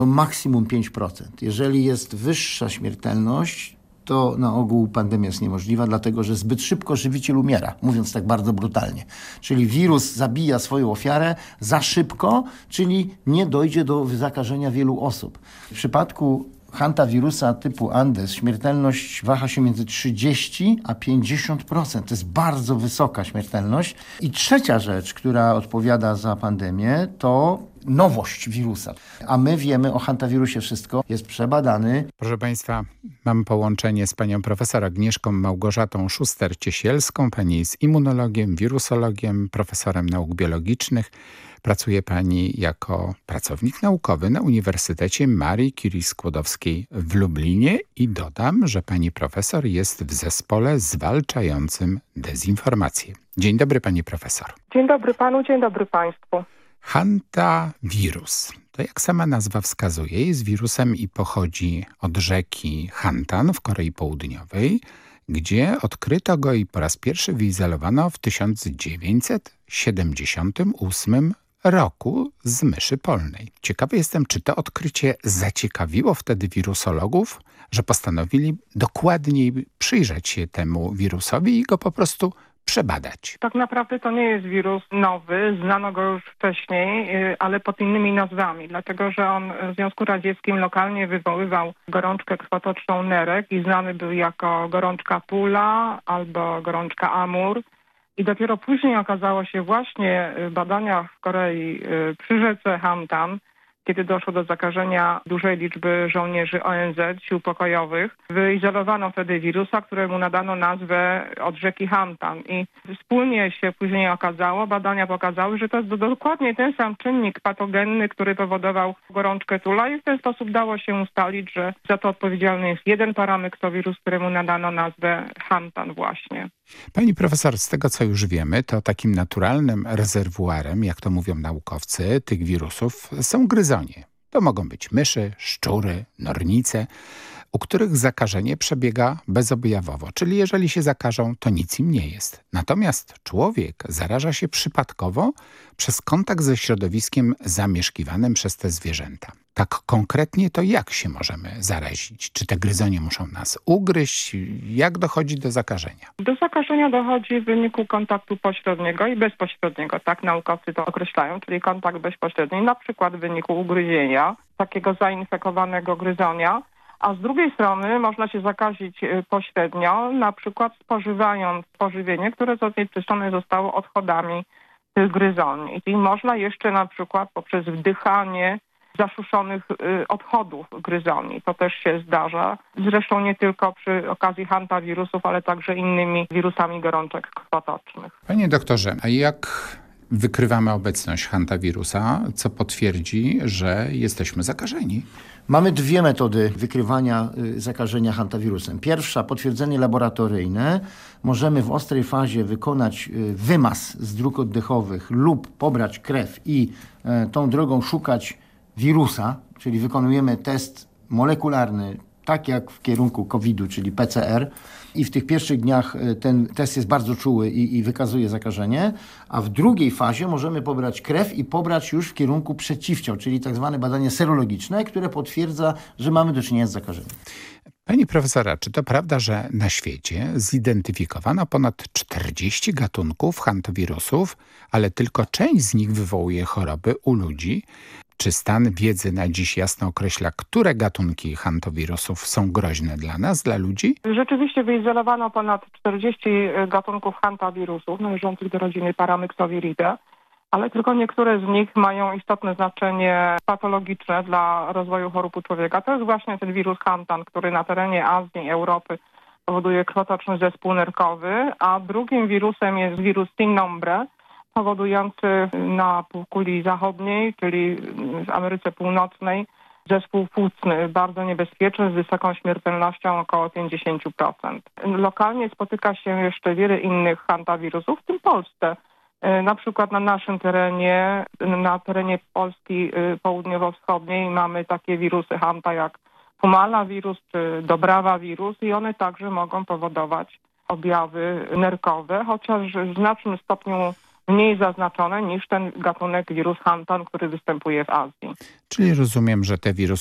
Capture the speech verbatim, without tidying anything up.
To maksimum pięć procent. Jeżeli jest wyższa śmiertelność, to na ogół pandemia jest niemożliwa, dlatego że zbyt szybko żywiciel umiera, mówiąc tak bardzo brutalnie. Czyli wirus zabija swoją ofiarę za szybko, czyli nie dojdzie do zakażenia wielu osób. W przypadku hantawirusa typu Andes śmiertelność waha się między trzydzieści a pięćdziesiąt procent. To jest bardzo wysoka śmiertelność. I trzecia rzecz, która odpowiada za pandemię, to nowość wirusa. A my wiemy o hantawirusie wszystko. Jest przebadany. Proszę Państwa, mam połączenie z panią profesor Agnieszką Małgorzatą Szuster-Ciesielską. Pani jest immunologiem, wirusologiem, profesorem nauk biologicznych. Pracuje pani jako pracownik naukowy na Uniwersytecie Marii Curie Skłodowskiej w Lublinie i dodam, że pani profesor jest w zespole zwalczającym dezinformację. Dzień dobry pani profesor. Dzień dobry panu, dzień dobry państwu. Hantawirus. To jak sama nazwa wskazuje, jest wirusem i pochodzi od rzeki Hantan w Korei Południowej, gdzie odkryto go i po raz pierwszy wyizolowano w tysiąc dziewięćset siedemdziesiątym ósmym roku z myszy polnej. Ciekawy jestem, czy to odkrycie zaciekawiło wtedy wirusologów, że postanowili dokładniej przyjrzeć się temu wirusowi i go po prostu przebadać. Tak naprawdę to nie jest wirus nowy, znano go już wcześniej, ale pod innymi nazwami, dlatego że on w Związku Radzieckim lokalnie wywoływał gorączkę krwotoczną nerek i znany był jako gorączka Pula albo gorączka Amur. I dopiero później okazało się właśnie w badaniach w Korei przy rzece Hantan, kiedy doszło do zakażenia dużej liczby żołnierzy O N Z, sił pokojowych, wyizolowano wtedy wirusa, któremu nadano nazwę od rzeki Hantan. I wspólnie się później okazało, badania pokazały, że to jest dokładnie ten sam czynnik patogenny, który powodował gorączkę Tula i w ten sposób dało się ustalić, że za to odpowiedzialny jest jeden paramyxowirus, któremu nadano nazwę Hantan właśnie. Pani profesor, z tego co już wiemy, to takim naturalnym rezerwuarem, jak to mówią naukowcy, tych wirusów są gryzonie. To mogą być myszy, szczury, nornice, u których zakażenie przebiega bezobjawowo, czyli jeżeli się zakażą, to nic im nie jest. Natomiast człowiek zaraża się przypadkowo przez kontakt ze środowiskiem zamieszkiwanym przez te zwierzęta. Tak konkretnie to jak się możemy zarazić? Czy te gryzonie muszą nas ugryźć? Jak dochodzi do zakażenia? Do zakażenia dochodzi w wyniku kontaktu pośredniego i bezpośredniego. Tak naukowcy to określają, czyli kontakt bezpośredni, na przykład w wyniku ugryzienia takiego zainfekowanego gryzonia. A z drugiej strony można się zakazić pośrednio, na przykład spożywając pożywienie, które zanieczyszczone zostało odchodami tych gryzoni. I można jeszcze na przykład poprzez wdychanie zasuszonych y, odchodów gryzoni. To też się zdarza. Zresztą nie tylko przy okazji hantawirusów, ale także innymi wirusami gorączek krwotocznych. Panie doktorze, a jak wykrywamy obecność hantawirusa, co potwierdzi, że jesteśmy zakażeni? Mamy dwie metody wykrywania zakażenia hantawirusem. Pierwsza, potwierdzenie laboratoryjne. Możemy w ostrej fazie wykonać wymaz z dróg oddechowych lub pobrać krew i tą drogą szukać wirusa, czyli wykonujemy test molekularny, tak jak w kierunku kowida, czyli P C R. I w tych pierwszych dniach ten test jest bardzo czuły i, i wykazuje zakażenie, a w drugiej fazie możemy pobrać krew i pobrać już w kierunku przeciwciał, czyli tak zwane badanie serologiczne, które potwierdza, że mamy do czynienia z zakażeniem. Pani profesora, czy to prawda, że na świecie zidentyfikowano ponad czterdzieści gatunków hantawirusów, ale tylko część z nich wywołuje choroby u ludzi? Czy stan wiedzy na dziś jasno określa, które gatunki hantawirusów są groźne dla nas, dla ludzi? Rzeczywiście wyizolowano ponad czterdzieści gatunków hantawirusów należących do rodziny Paramyxoviridae, ale tylko niektóre z nich mają istotne znaczenie patologiczne dla rozwoju chorób u człowieka. To jest właśnie ten wirus Hantan, który na terenie Azji i Europy powoduje krwotoczny zespół nerkowy, a drugim wirusem jest wirus Tinnombre, powodujący na półkuli zachodniej, czyli w Ameryce Północnej, zespół płucny, bardzo niebezpieczny, z wysoką śmiertelnością około pięćdziesiąt procent. Lokalnie spotyka się jeszcze wiele innych hantawirusów, w tym w Polsce. Na przykład na naszym terenie, na terenie Polski południowo-wschodniej mamy takie wirusy hanta jak Humalawirus czy Dobrawawirus i one także mogą powodować objawy nerkowe, chociaż w znacznym stopniu mniej zaznaczone niż ten gatunek wirus Hantan, który występuje w Azji. Czyli rozumiem, że te wirusy